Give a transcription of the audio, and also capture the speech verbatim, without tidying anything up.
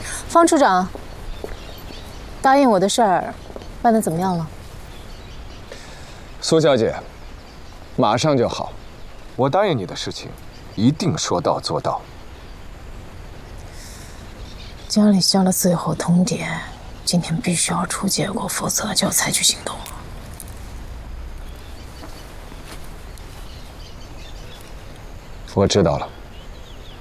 方处长，答应我的事儿办得怎么样了？ 苏小姐，马上就好。我答应你的事情，一定说到做到。 家里下了最后通牒，今天必须要出结果，否则就要采取行动了。 我知道了。